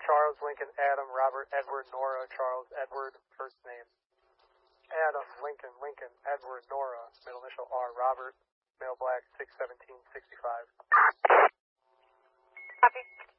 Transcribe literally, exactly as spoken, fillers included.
Charles, Lincoln, Adam, Robert, Edward, Nora, Charles, Edward, first name. Adam, Lincoln, Lincoln, Edward, Nora, middle initial R, Robert, male black, six seventeen sixty-five. Copy.